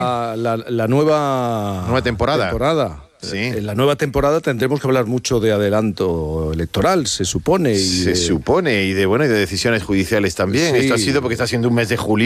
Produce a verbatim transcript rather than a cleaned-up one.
La, la, la nueva, nueva temporada. temporada. Sí. En la nueva temporada tendremos que hablar mucho de adelanto electoral, se supone. Y se de... supone, y de, bueno, y de decisiones judiciales también. Sí. Esto ha sido porque está siendo un mes de julio.